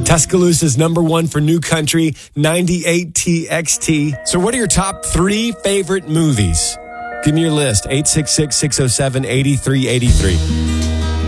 Tuscaloosa's number one for new country, 98 TXT. So what are your top 3 favorite movies? Give me your list, 866-607-8383.